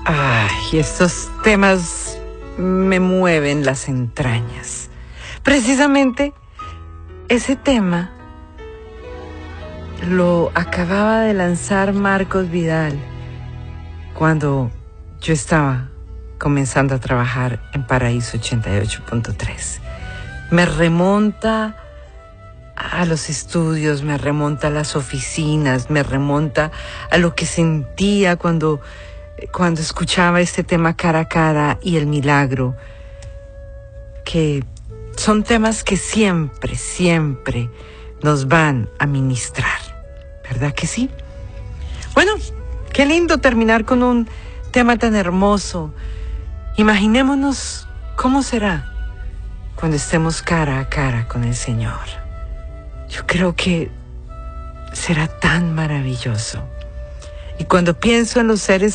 Ay, estos temas me mueven las entrañas. Precisamente ese tema lo acababa de lanzar Marcos Vidal cuando yo estaba comenzando a trabajar en Paraíso 88.3. Me remonta a los estudios, me remonta a las oficinas, me remonta a lo que sentía cuando escuchaba este tema Cara a Cara y El Milagro, que son temas que siempre, siempre nos van a ministrar, ¿verdad que sí? Bueno, qué lindo terminar con un tema tan hermoso. Imaginémonos cómo será cuando estemos cara a cara con el Señor. Yo creo que será tan maravilloso. Y cuando pienso en los seres